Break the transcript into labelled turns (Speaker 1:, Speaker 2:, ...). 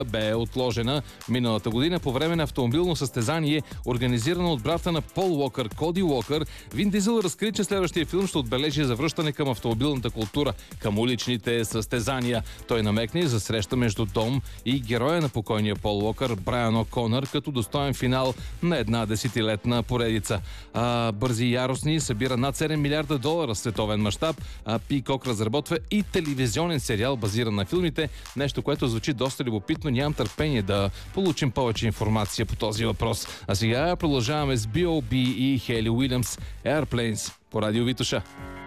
Speaker 1: бе отложена миналата година по време на автомобилно състезание, организирано от брата на Пол Уокър, Коди Уокър. Вин Дизел разкри, че следващия филм ще отбележи завръщане към автомобилната култура, към уличните състезания. Той намекне за среща между Дом и героя на покойния Пол Уокър, Брайан О'Конър, като достоен финал на една десетилетна поредица. Бързи и яростни събира над $7 милиарда в световен мащаб. Пикок разработва и телевизионен сериал, базиран на филмите. Нещо, което звучи доста любопитно. Нямам търпение да получим повече информация по този въпрос. А сега продължаваме с B.O.B. и Хейли Уилямс, Airplanes по Радио Витоша.